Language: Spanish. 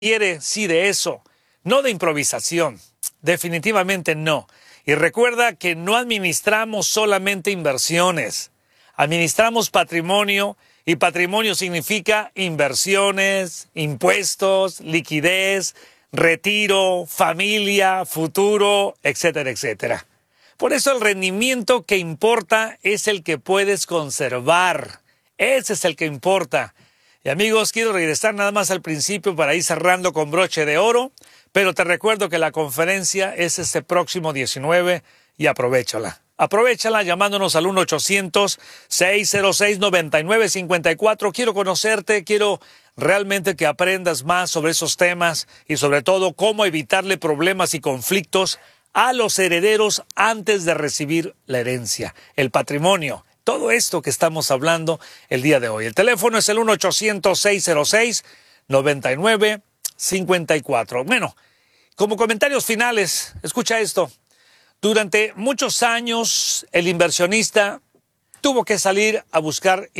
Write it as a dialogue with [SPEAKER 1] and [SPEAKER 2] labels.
[SPEAKER 1] quiere, sí, de eso, no de improvisación, definitivamente no. Y recuerda que no administramos solamente inversiones, administramos patrimonio, y patrimonio significa inversiones, impuestos, liquidez, retiro, familia, futuro, etcétera, etcétera. Por eso el rendimiento que importa es el que puedes conservar. Ese es el que importa. Y amigos, quiero regresar nada más al principio para ir cerrando con broche de oro, pero te recuerdo que la conferencia es este próximo 19 y aprovéchala. Aprovechala llamándonos al 1-800-606-9954. Quiero conocerte, quiero realmente que aprendas más sobre esos temas y sobre todo cómo evitarle problemas y conflictos a los herederos antes de recibir la herencia, el patrimonio. Todo esto que estamos hablando el día de hoy. El teléfono es el 1-800-606-9954. Bueno, como comentarios finales, escucha esto. Durante muchos años, el inversionista tuvo que salir a buscar